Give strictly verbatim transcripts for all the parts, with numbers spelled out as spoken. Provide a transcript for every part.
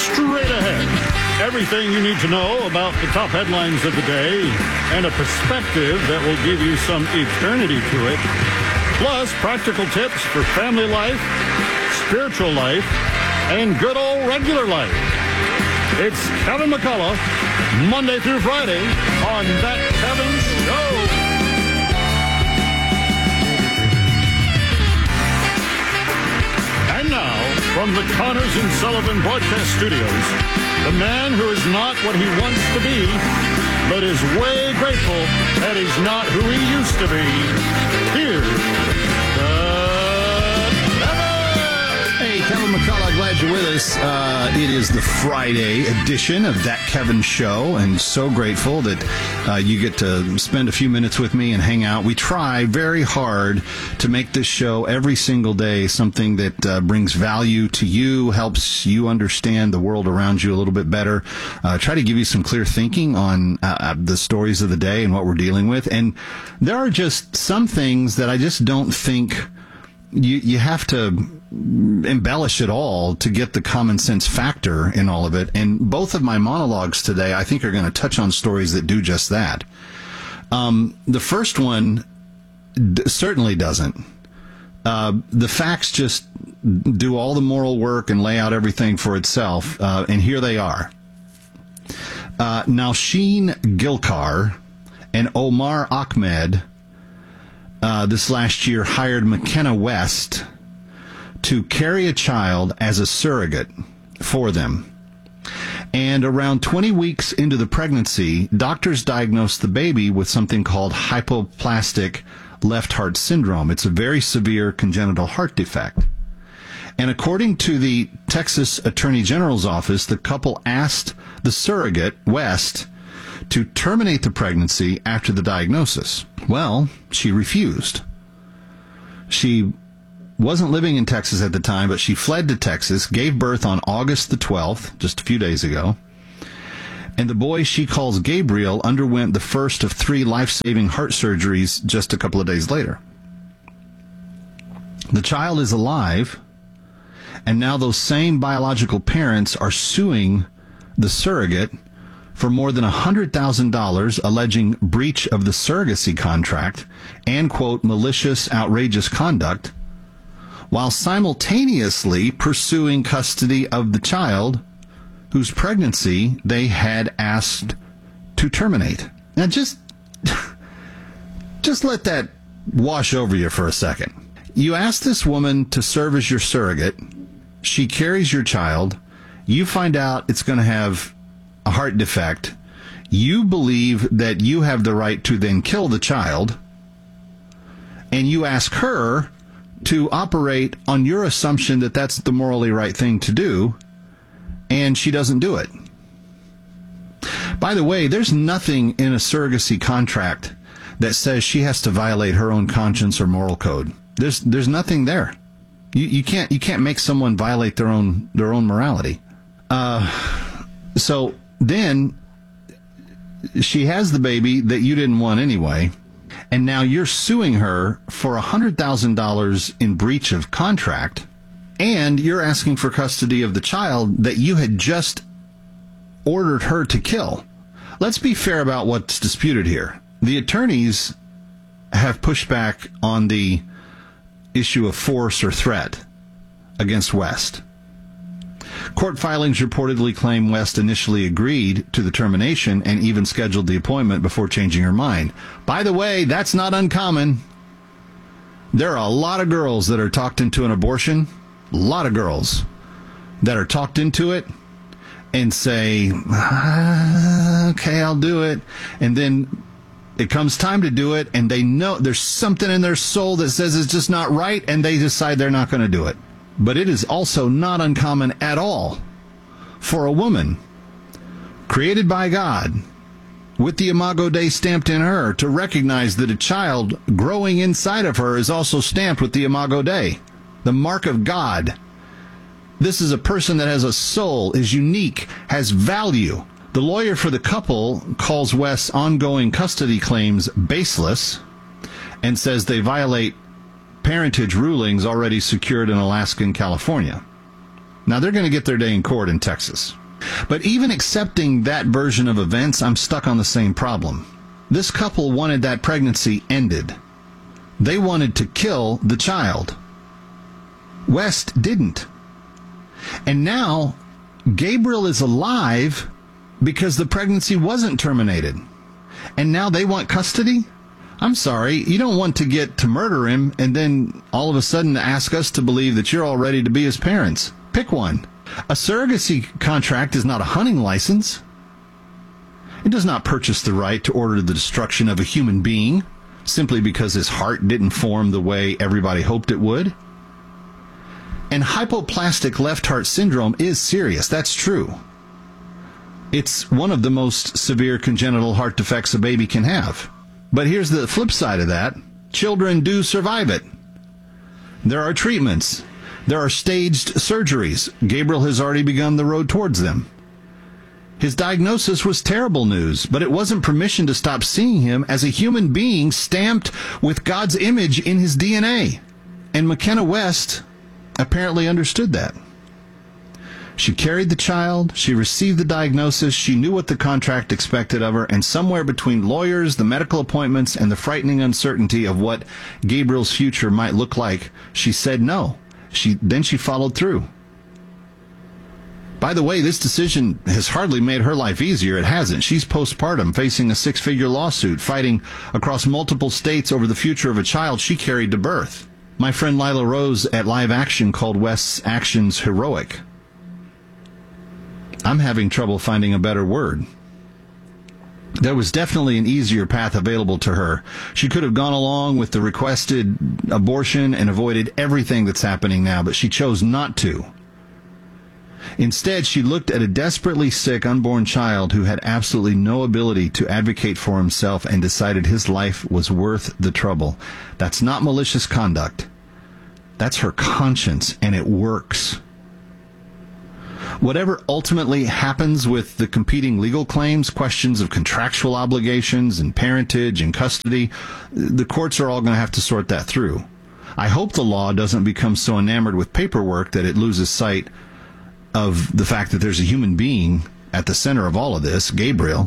straight ahead. Everything you need to know about the top headlines of the day and a perspective that will give you some eternity to it. Plus, practical tips for family life, spiritual life, and good old regular life. It's Kevin McCullough, Monday through Friday on That Kevin Show. And now, from the Connors and Sullivan Broadcast Studios, the man who is not what he wants to be, but is way grateful that he's not who he used to be. Here's Hey, Kevin McCullough, glad you're with us. Uh, it is the Friday edition of That Kevin Show, and so grateful that uh, you get to spend a few minutes with me and hang out. We try very hard to make this show every single day something that uh, brings value to you, helps you understand the world around you a little bit better, uh, try to give you some clear thinking on uh, the stories of the day and what we're dealing with. And there are just some things that I just don't think you, you have to embellish it all to get the common sense factor in all of it. And both of my monologues today, I think, are going to touch on stories that do just that. Um, the first one d- certainly doesn't. Uh, the facts just do all the moral work and lay out everything for itself. Uh, and here they are. Uh, Nalsheen Gilkar and Omar Ahmed, uh, this last year hired McKenna West to carry a child as a surrogate for them. And around twenty weeks into the pregnancy, doctors diagnosed the baby with something called hypoplastic left heart syndrome. It's a very severe congenital heart defect. And according to the Texas Attorney General's office, the couple asked the surrogate, West, to terminate the pregnancy after the diagnosis. Well, she refused. She wasn't living in Texas at the time, but she fled to Texas, gave birth on August the twelfth, just a few days ago. And the boy she calls Gabriel underwent the first of three life-saving heart surgeries just a couple of days later. The child is alive, and now those same biological parents are suing the surrogate for more than one hundred thousand dollars, alleging breach of the surrogacy contract and, quote, malicious, outrageous conduct, while simultaneously pursuing custody of the child whose pregnancy they had asked to terminate. Now, just, just let that wash over you for a second. You ask this woman to serve as your surrogate. She carries your child. You find out it's going to have a heart defect. You believe that you have the right to then kill the child. And you ask her to operate on your assumption that that's the morally right thing to do, and she doesn't do it. By the way, there's nothing in a surrogacy contract that says she has to violate her own conscience or moral code. There's there's nothing there. You you can't you can't make someone violate their own their own morality. Uh, so then she has the baby that you didn't want anyway. And now you're suing her for one hundred thousand dollars in breach of contract, and you're asking for custody of the child that you had just ordered her to kill. Let's be fair about what's disputed here. The attorneys have pushed back on the issue of force or threat against West. Court filings reportedly claim West initially agreed to the termination and even scheduled the appointment before changing her mind. By the way, that's not uncommon. There are a lot of girls that are talked into an abortion, a lot of girls that are talked into it and say, ah, okay, I'll do it. And then it comes time to do it, and they know there's something in their soul that says it's just not right, and they decide they're not going to do it. But it is also not uncommon at all for a woman created by God with the Imago Dei stamped in her to recognize that a child growing inside of her is also stamped with the Imago Dei, the mark of God. This is a person that has a soul, is unique, has value. The lawyer for the couple calls West's ongoing custody claims baseless and says they violate parentage rulings already secured in Alaska and California. Now, they're going to get their day in court in Texas. But even accepting that version of events, I'm stuck on the same problem. This couple wanted that pregnancy ended. They wanted to kill the child. West didn't. And now, Gabriel is alive because the pregnancy wasn't terminated. And now they want custody? I'm sorry, you don't want to get to murder him and then all of a sudden ask us to believe that you're all ready to be his parents. Pick one. A surrogacy contract is not a hunting license. It does not purchase the right to order the destruction of a human being simply because his heart didn't form the way everybody hoped it would. And hypoplastic left heart syndrome is serious. That's true. It's one of the most severe congenital heart defects a baby can have. But here's the flip side of that. Children do survive it. There are treatments. There are staged surgeries. Gabriel has already begun the road towards them. His diagnosis was terrible news, but it wasn't permission to stop seeing him as a human being stamped with God's image in his D N A. And McKenna West apparently understood that. She carried the child, she received the diagnosis, she knew what the contract expected of her, and somewhere between lawyers, the medical appointments, and the frightening uncertainty of what Gabriel's future might look like, she said no. She then she followed through. By the way, this decision has hardly made her life easier. It hasn't. She's postpartum, facing a six-figure lawsuit, fighting across multiple states over the future of a child she carried to birth. My friend Lila Rose at Live Action called West's actions heroic. I'm having trouble finding a better word. There was definitely an easier path available to her. She could have gone along with the requested abortion and avoided everything that's happening now, but she chose not to. Instead, she looked at a desperately sick unborn child who had absolutely no ability to advocate for himself and decided his life was worth the trouble. That's not malicious conduct. That's her conscience, and it works. Whatever ultimately happens with the competing legal claims, questions of contractual obligations and parentage and custody, the courts are all going to have to sort that through. I hope the law doesn't become so enamored with paperwork that it loses sight of the fact that there's a human being at the center of all of this, Gabriel.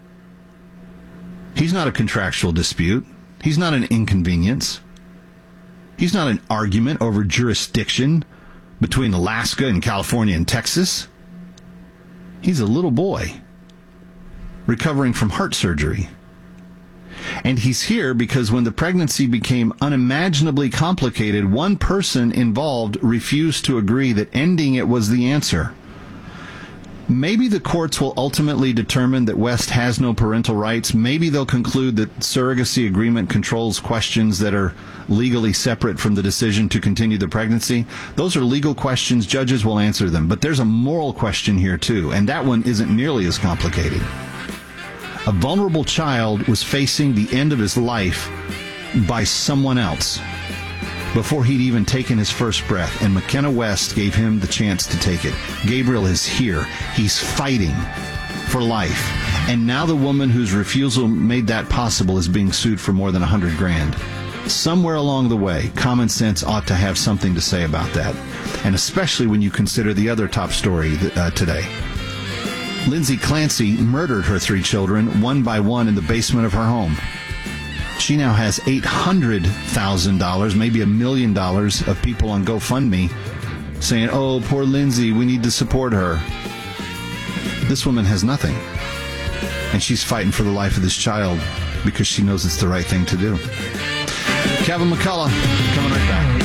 He's not a contractual dispute. He's not an inconvenience. He's not an argument over jurisdiction between Alaska and California and Texas. He's a little boy recovering from heart surgery. And he's here because when the pregnancy became unimaginably complicated, one person involved refused to agree that ending it was the answer. Maybe the courts will ultimately determine that West has no parental rights. Maybe they'll conclude that surrogacy agreement controls questions that are legally separate from the decision to continue the pregnancy. Those are legal questions. Judges will answer them. But there's a moral question here, too, and that one isn't nearly as complicated. A vulnerable child was facing the end of his life by someone else before he'd even taken his first breath, and McKenna West gave him the chance to take it. Gabriel is here. He's fighting for life. And now the woman whose refusal made that possible is being sued for more than a hundred grand. Somewhere along the way, common sense ought to have something to say about that, and especially when you consider the other top story uh, today. Lindsay Clancy murdered her three children, one by one, in the basement of her home. She now has eight hundred thousand dollars, maybe a million dollars, of people on GoFundMe saying, oh, poor Lindsay, we need to support her. This woman has nothing. And she's fighting for the life of this child because she knows it's the right thing to do. Kevin McCullough, coming right back.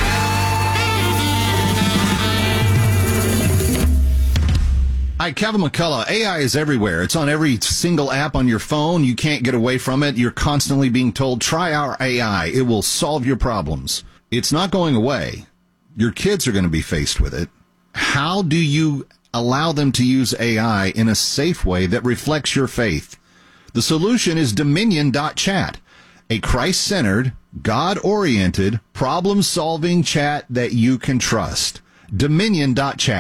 Hi, Kevin McCullough. A I is everywhere. It's on every single app on your phone. You can't get away from it. You're constantly being told, try our A I. It will solve your problems. It's not going away. Your kids are going to be faced with it. How do you allow them to use A I in a safe way that reflects your faith? The solution is Dominion dot chat, a Christ-centered, God-oriented, problem-solving chat that you can trust. Dominion dot chat.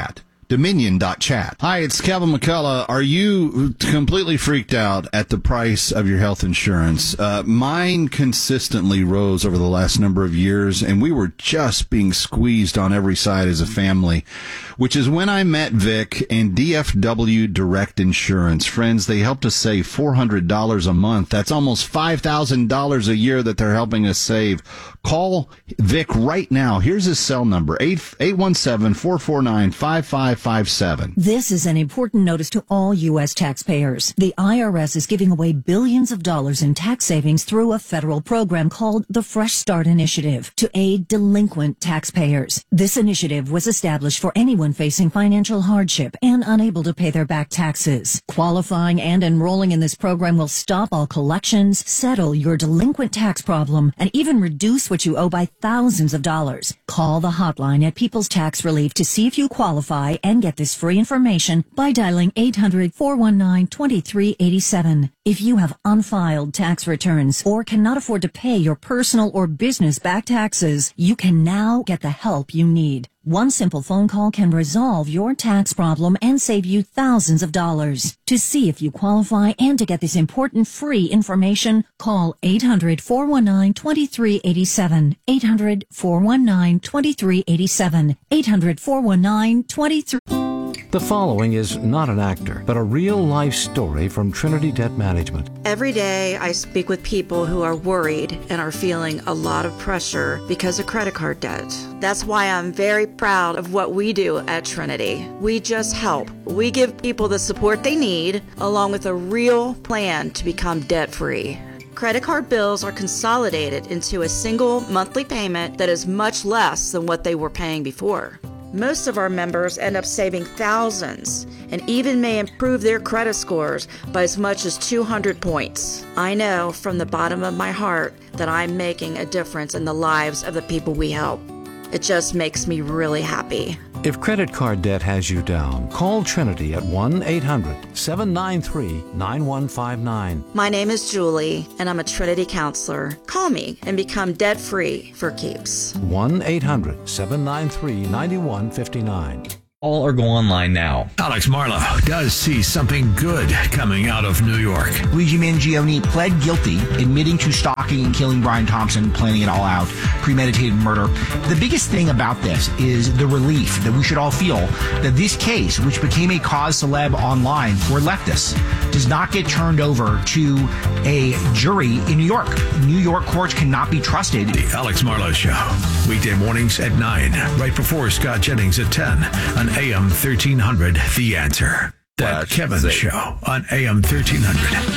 Dominion dot chat. Hi, it's Kevin McCullough. Are you completely freaked out at the price of your health insurance? Uh, mine consistently rose over the last number of years, and we were just being squeezed on every side as a family, which is when I met Vic and D F W Direct Insurance. Friends, they helped us save four hundred dollars a month. That's almost five thousand dollars a year that they're helping us save. Call Vic right now. Here's his cell number, eight one seven, four four nine, five five five seven. This is an important notice to all U S taxpayers. The I R S is giving away billions of dollars in tax savings through a federal program called the Fresh Start Initiative to aid delinquent taxpayers. This initiative was established for anyone facing financial hardship and unable to pay their back taxes. Qualifying and enrolling in this program will stop all collections, settle your delinquent tax problem, and even reduce what you owe by thousands of dollars. Call the hotline at People's Tax Relief to see if you qualify and get this free information by dialing eight hundred, four one nine, two three eight seven. If you have unfiled tax returns or cannot afford to pay your personal or business back taxes, you can now get the help you need. One simple phone call can resolve your tax problem and save you thousands of dollars. To see if you qualify and to get this important free information, call eight hundred, four one nine, two three eight seven, eight hundred, four one nine, two three eight seven, eight hundred, four one nine, two three. The following is not an actor, but a real-life story from Trinity Debt Management. Every day I speak with people who are worried and are feeling a lot of pressure because of credit card debt. That's why I'm very proud of what we do at Trinity. We just help. We give people the support they need, along with a real plan to become debt-free. Credit card bills are consolidated into a single monthly payment that is much less than what they were paying before. Most of our members end up saving thousands and even may improve their credit scores by as much as two hundred points. I know from the bottom of my heart that I'm making a difference in the lives of the people we help. It just makes me really happy. If credit card debt has you down, call Trinity at one eight hundred, seven nine three, nine one five nine. My name is Julie, and I'm a Trinity counselor. Call me and become debt-free for keeps. one eight hundred, seven nine three, nine one five nine. All or go online now. Alex Marlow does see something good coming out of New York. Luigi Mangione pled guilty, admitting to stalking and killing Brian Thompson, planning it all out, premeditated murder. The biggest thing about this is the relief that we should all feel that this case, which became a cause celeb online for leftists, does not get turned over to a jury in New York. New York courts cannot be trusted. The Alex Marlow Show, weekday mornings at nine, right before Scott Jennings at ten on A M thirteen hundred, The Answer. That Kevin Show on A M thirteen hundred.